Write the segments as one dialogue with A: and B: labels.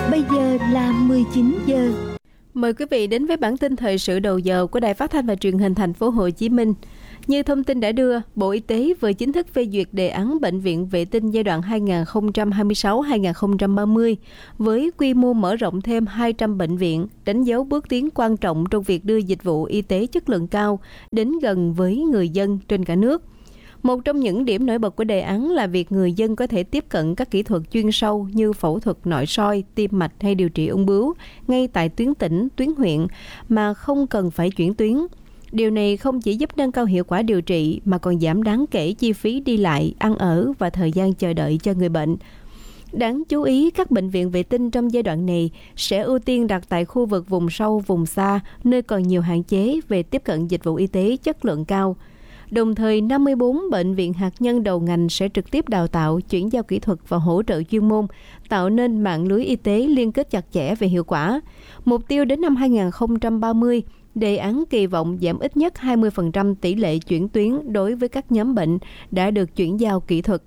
A: Bây giờ là 19 giờ.
B: Mời quý vị đến với bản tin thời sự đầu giờ của Đài Phát thanh và Truyền hình Thành phố Hồ Chí Minh. Như thông tin đã đưa, Bộ Y tế vừa chính thức phê duyệt đề án bệnh viện vệ tinh giai đoạn 2026-2030 với quy mô mở rộng thêm 200 bệnh viện, đánh dấu bước tiến quan trọng trong việc đưa dịch vụ y tế chất lượng cao đến gần với người dân trên cả nước. Một trong những điểm nổi bật của đề án là việc người dân có thể tiếp cận các kỹ thuật chuyên sâu như phẫu thuật nội soi, tim mạch hay điều trị ung bướu ngay tại tuyến tỉnh, tuyến huyện mà không cần phải chuyển tuyến. Điều này không chỉ giúp nâng cao hiệu quả điều trị mà còn giảm đáng kể chi phí đi lại, ăn ở và thời gian chờ đợi cho người bệnh. Đáng chú ý, các bệnh viện vệ tinh trong giai đoạn này sẽ ưu tiên đặt tại khu vực vùng sâu, vùng xa, nơi còn nhiều hạn chế về tiếp cận dịch vụ y tế chất lượng cao. Đồng thời, 54 bệnh viện hạt nhân đầu ngành sẽ trực tiếp đào tạo, chuyển giao kỹ thuật và hỗ trợ chuyên môn, tạo nên mạng lưới y tế liên kết chặt chẽ về hiệu quả. Mục tiêu đến năm 2030, đề án kỳ vọng giảm ít nhất 20% tỷ lệ chuyển tuyến đối với các nhóm bệnh đã được chuyển giao kỹ thuật.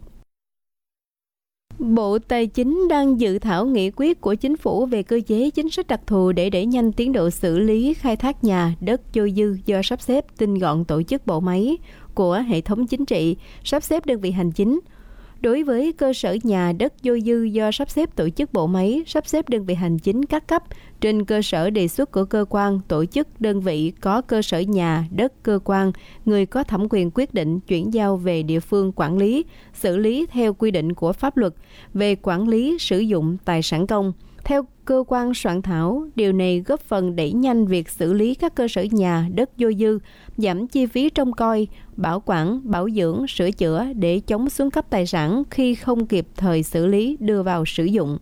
B: Bộ Tài chính đang dự thảo nghị quyết của Chính phủ về cơ chế chính sách đặc thù để đẩy nhanh tiến độ xử lý khai thác nhà, đất dôi dư do sắp xếp tinh gọn tổ chức bộ máy của hệ thống chính trị, sắp xếp đơn vị hành chính. Đối với cơ sở nhà đất dôi dư do sắp xếp tổ chức bộ máy, sắp xếp đơn vị hành chính các cấp, trên cơ sở đề xuất của cơ quan, tổ chức, đơn vị có cơ sở nhà, đất, cơ quan, người có thẩm quyền quyết định chuyển giao về địa phương quản lý, xử lý theo quy định của pháp luật về quản lý sử dụng tài sản công. Theo cơ quan soạn thảo, điều này góp phần đẩy nhanh việc xử lý các cơ sở nhà, đất dôi dư, giảm chi phí trông coi, bảo quản, bảo dưỡng, sửa chữa để chống xuống cấp tài sản khi không kịp thời xử lý đưa vào sử dụng.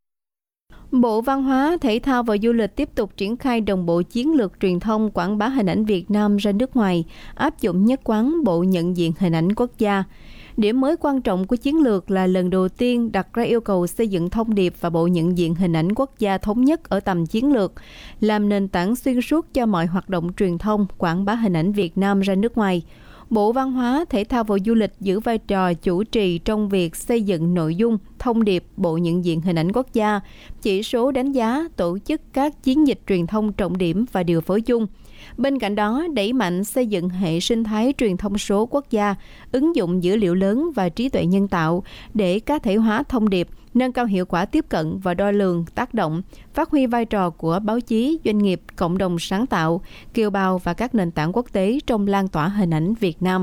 B: Bộ Văn hóa, Thể thao và Du lịch tiếp tục triển khai đồng bộ chiến lược truyền thông quảng bá hình ảnh Việt Nam ra nước ngoài, áp dụng nhất quán bộ nhận diện hình ảnh quốc gia. Điểm mới quan trọng của chiến lược là lần đầu tiên đặt ra yêu cầu xây dựng thông điệp và bộ nhận diện hình ảnh quốc gia thống nhất ở tầm chiến lược, làm nền tảng xuyên suốt cho mọi hoạt động truyền thông, quảng bá hình ảnh Việt Nam ra nước ngoài. Bộ Văn hóa, Thể thao và Du lịch giữ vai trò chủ trì trong việc xây dựng nội dung, thông điệp, bộ nhận diện hình ảnh quốc gia, chỉ số đánh giá, tổ chức các chiến dịch truyền thông trọng điểm và điều phối chung. Bên cạnh đó, đẩy mạnh xây dựng hệ sinh thái truyền thông số quốc gia, ứng dụng dữ liệu lớn và trí tuệ nhân tạo để cá thể hóa thông điệp, nâng cao hiệu quả tiếp cận và đo lường tác động, phát huy vai trò của báo chí, doanh nghiệp, cộng đồng sáng tạo, kiều bào và các nền tảng quốc tế trong lan tỏa hình ảnh Việt Nam.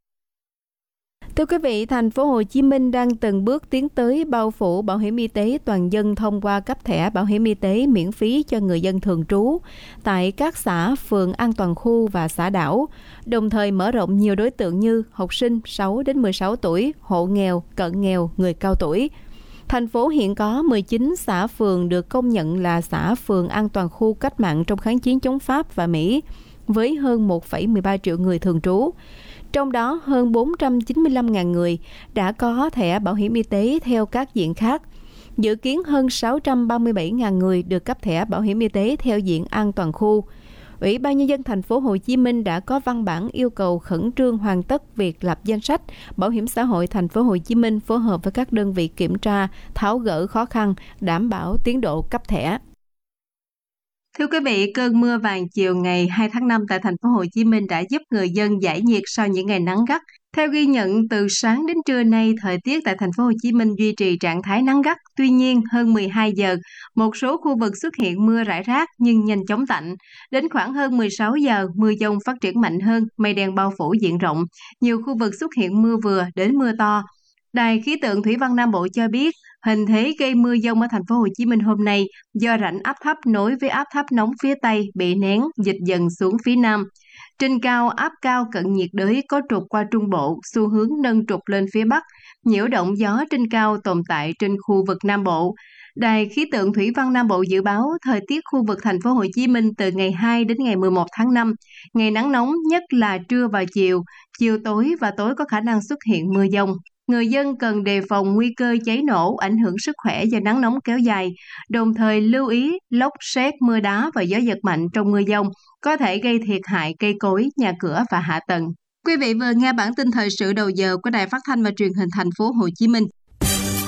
B: Thưa quý vị, Thành phố Hồ Chí Minh đang từng bước tiến tới bao phủ bảo hiểm y tế toàn dân thông qua cấp thẻ bảo hiểm y tế miễn phí cho người dân thường trú tại các xã, phường an toàn khu và xã đảo, đồng thời mở rộng nhiều đối tượng như học sinh 6 đến 16 tuổi, hộ nghèo, cận nghèo, người cao tuổi. Thành phố hiện có 19 xã phường được công nhận là xã phường an toàn khu cách mạng trong kháng chiến chống Pháp và Mỹ, với hơn 1,13 triệu người thường trú. Trong đó, hơn 495.000 người đã có thẻ bảo hiểm y tế theo các diện khác. Dự kiến hơn 637.000 người được cấp thẻ bảo hiểm y tế theo diện an toàn khu. Ủy ban Nhân dân Thành phố Hồ Chí Minh đã có văn bản yêu cầu khẩn trương hoàn tất việc lập danh sách. Bảo hiểm xã hội Thành phố Hồ Chí Minh phối hợp với các đơn vị kiểm tra, tháo gỡ khó khăn, đảm bảo tiến độ cấp thẻ. Thưa quý vị, cơn mưa vàng chiều ngày 2 tháng 5 tại Thành phố Hồ Chí Minh đã giúp người dân giải nhiệt sau những ngày nắng gắt. Theo ghi nhận, từ sáng đến trưa nay, thời tiết tại Thành phố Hồ Chí Minh duy trì trạng thái nắng gắt. Tuy nhiên, hơn 12 giờ, một số khu vực xuất hiện mưa rải rác nhưng nhanh chóng tạnh. Đến khoảng hơn 16 giờ, mưa dông phát triển mạnh hơn, mây đen bao phủ diện rộng. Nhiều khu vực xuất hiện mưa vừa đến mưa to. Đài khí tượng Thủy văn Nam Bộ cho biết, hình thế gây mưa dông ở Thành phố Hồ Chí Minh hôm nay do rãnh áp thấp nối với áp thấp nóng phía Tây bị nén dịch dần xuống phía Nam. Trên cao, áp cao cận nhiệt đới có trục qua Trung Bộ, xu hướng nâng trục lên phía Bắc. Nhiễu động gió trên cao tồn tại trên khu vực Nam Bộ. Đài khí tượng Thủy văn Nam Bộ dự báo thời tiết khu vực Thành phố Hồ Chí Minh từ ngày 2 đến ngày 11 tháng 5, ngày nắng nóng nhất là trưa và chiều, chiều tối và tối có khả năng xuất hiện mưa dông. Người dân cần đề phòng nguy cơ cháy nổ ảnh hưởng sức khỏe do nắng nóng kéo dài, đồng thời lưu ý lốc sét, mưa đá và gió giật mạnh trong mưa dông có thể gây thiệt hại cây cối, nhà cửa và hạ tầng. Quý vị vừa nghe bản tin thời sự đầu giờ của Đài Phát thanh và Truyền hình Thành phố Hồ Chí Minh.